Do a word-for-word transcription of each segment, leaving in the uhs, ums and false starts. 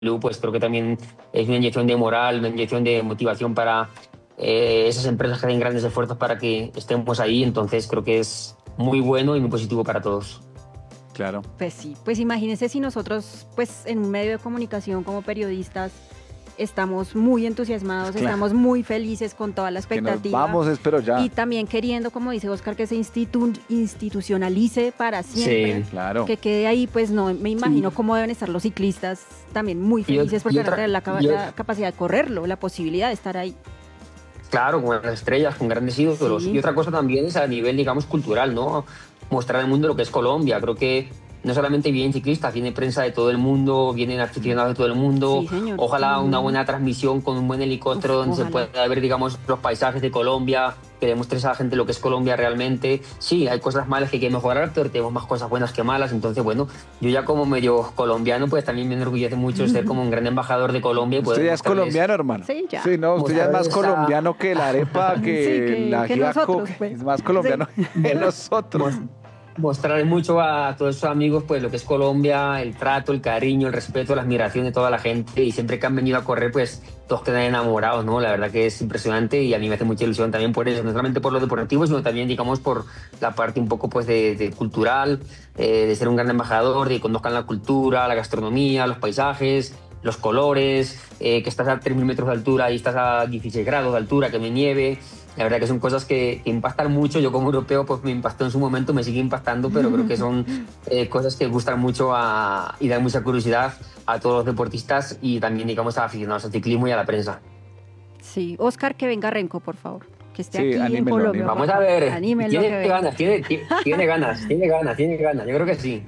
pues creo que también es una inyección de moral, una inyección de motivación para eh, esas empresas que hacen grandes esfuerzos para que estemos ahí. Entonces creo que es muy bueno y muy positivo para todos. Claro. Pues sí, pues imagínense si nosotros, pues en un medio de comunicación como periodistas, estamos muy entusiasmados, Claro. estamos muy felices con toda la expectativa. Que nos vamos, espero ya. Y también queriendo, como dice Oscar, que se institu institucionalice para siempre. Sí, claro. Que quede ahí, pues no me imagino Sí. cómo deben estar los ciclistas también muy Y ot- felices porque y van a otra- tener la, capa- y ot- la capacidad de correrlo, la posibilidad de estar ahí. Claro, con las estrellas, con grandes ídolos. Sí. Y otra cosa también es a nivel, digamos, cultural, ¿no? Mostrar al mundo lo que es Colombia. Creo que no solamente vienen ciclistas, viene prensa de todo el mundo, vienen aficionados de todo el mundo. Sí, señor. Ojalá una Mm. buena transmisión con un buen helicóptero Uf, donde se ojalá. pueda ver, digamos, los paisajes de Colombia, que demuestres a la gente lo que es Colombia realmente. Sí, hay cosas malas que hay que mejorar, pero tenemos más cosas buenas que malas. Entonces, bueno, yo ya como medio colombiano, pues también me enorgullece mucho ser como un gran embajador de Colombia. y poder Usted ya es mostrarles- colombiano, hermano. Sí, ya. Sí, no, usted ya es más Mostrarles a- colombiano que la arepa, que, Sí, que- la que ajiaco, nosotros, que pues. es más colombiano que nosotros. Mostrarles mucho a todos esos amigos pues lo que es Colombia, el trato, el cariño, el respeto, la admiración de toda la gente, y siempre que han venido a correr pues todos quedan enamorados, ¿no? La verdad que es impresionante y a mí me hace mucha ilusión también por eso, no solamente por lo deportivo, sino también digamos por la parte un poco pues de, de cultural, eh, de ser un gran embajador, de que conozcan la cultura, la gastronomía, los paisajes, los colores, eh, que estás a tres mil metros de altura y estás a dieciséis grados de altura, que me nieve. La verdad que son cosas que, que impactan mucho. Yo como europeo pues me impactó en su momento, me sigue impactando, pero creo que son eh, cosas que gustan mucho a, y dan mucha curiosidad a todos los deportistas y también digamos a aficionados al ciclismo y a la prensa. Sí, Oscar, que venga Renko, por favor. Que esté Sí, aquí en anímenlo, Colombia. anímenlo. Vamos por a favor. ver, Anímenlo que tiene venga. ganas, tiene, tiene, tiene ganas, tiene ganas, tiene ganas, yo creo que sí.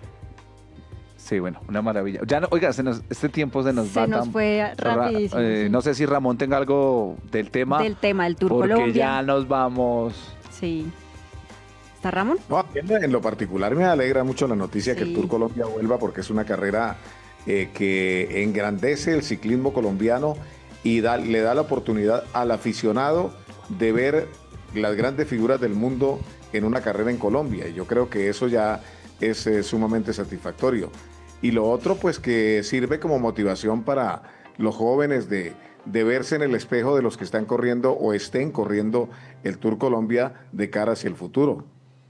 Sí, bueno, una maravilla. Ya no, oiga, se nos- este tiempo se nos Se va nos tan fue ra- rapidísimo, eh, sí. No sé si Ramón tenga algo del tema. Del tema del Tour porque Colombia. ya nos vamos. Sí. ¿Está Ramón? No, a mí en lo particular me alegra mucho la noticia que Sí. el Tour Colombia vuelva porque es una carrera eh, que engrandece el ciclismo colombiano y da- le da la oportunidad al aficionado de ver las grandes figuras del mundo en una carrera en Colombia. Y yo creo que eso ya es eh, sumamente satisfactorio. Y lo otro, pues que sirve como motivación para los jóvenes de, de verse en el espejo de los que están corriendo o estén corriendo el Tour Colombia de cara hacia el futuro.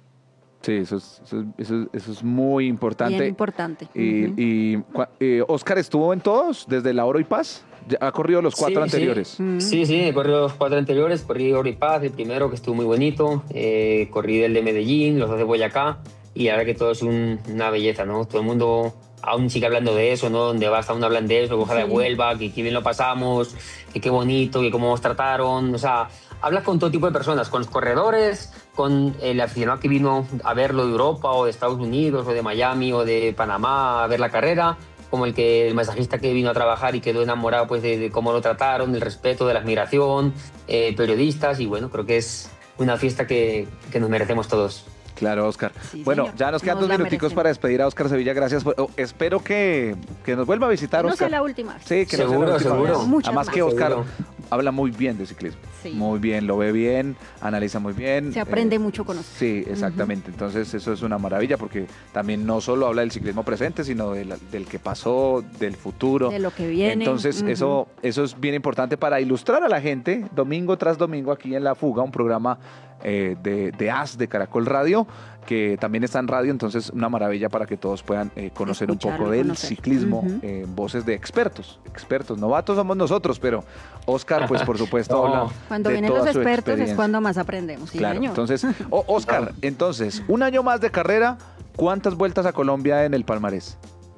Sí, eso es, eso es, eso es- eso es muy importante. Bien importante. Y, Ujú. y, cua- eh, Oscar estuvo en todos, desde la Oro y Paz. Ya ha corrido los cuatro Sí, anteriores. Sí, Mm. sí, sí, he corrido los cuatro anteriores, corrí Oro y Paz, el primero que estuvo muy bonito, eh, corrí el de Medellín, los dos de Boyacá, y la verdad que todo es un- una belleza, ¿no? Todo el mundo aún sigue hablando de eso, ¿no? Donde vas aún hablan de eso, que ojalá Sí. vuelva, que qué bien lo pasamos, que qué bonito, que cómo nos trataron, o sea, hablas con todo tipo de personas, con los corredores, con el aficionado que vino a verlo de Europa o de Estados Unidos o de Miami o de Panamá a ver la carrera, como el que el masajista que vino a trabajar y quedó enamorado pues de, de cómo lo trataron, del respeto, de la admiración, eh, periodistas, y bueno, creo que es una fiesta que, que nos merecemos todos. Claro, Oscar. Sí, bueno, señor. ya nos quedan Nos dos la minuticos merecemos. para despedir a Oscar Sevilla. Gracias. por- oh, espero que, que nos vuelva a visitar, Que no Oscar. sea la última. Sí, que no sea la Seguro, última seguro. vez. Muchas Además más. que Oscar Seguro. habla muy bien de ciclismo. Sí. Muy bien, lo ve bien, analiza muy bien. Se aprende eh, mucho con Oscar. Sí, exactamente. Entonces eso es una maravilla porque también no solo habla del ciclismo presente, sino del, del que pasó, del futuro. De lo que viene. Entonces Ujú. eso, eso es bien importante para ilustrar a la gente domingo tras domingo aquí en La Fuga, un programa eh, de, de A S de Caracol Radio, que también está en radio, entonces una maravilla para que todos puedan eh, conocer un Escucharlo, poco del conocer. ciclismo, Ujú. eh, voces de expertos, expertos, novatos somos nosotros, pero Oscar, pues por supuesto, No. habla Cuando de vienen toda los su expertos es experiencia. cuando más aprendemos. Sí, Claro, señor. entonces, o- Oscar, entonces, un año más de carrera, ¿cuántas vueltas a Colombia en el palmarés?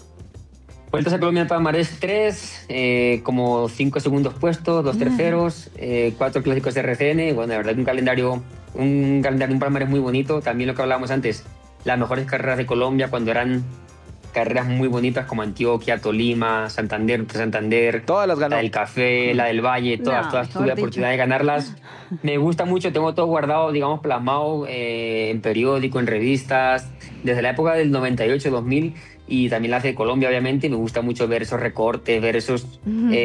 Vueltas a Colombia en Palmarés tres, eh, como cinco segundos puestos, dos terceros, eh, cuatro clásicos R C N. Bueno, la verdad, un calendario, un calendario, un Palmarés muy bonito. También lo que hablábamos antes, las mejores carreras de Colombia cuando eran carreras muy bonitas como Antioquia, Tolima, Santander, Santander, Todas las ganó. la del Café, la del Valle, todas, No, todas mejor tuve la dicho. oportunidad de ganarlas. Me gusta mucho, tengo todo guardado, digamos, plasmado eh, en periódico, en revistas, desde la época del noventa y ocho, dos mil, y también las de Colombia, obviamente. Me gusta mucho ver esos recortes, ver esos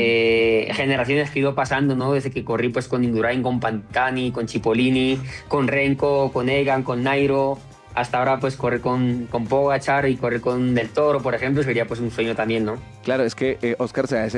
eh, generaciones que he ido pasando, ¿no? Desde que corrí pues con Indurain, con Pantani, con Cipollini, con Renko, con Egan, con Nairo. hasta ahora pues correr con, con Pogacar y correr con Del Toro, por ejemplo, sería pues un sueño también, ¿no? Claro, es que eh, Oscar se da ese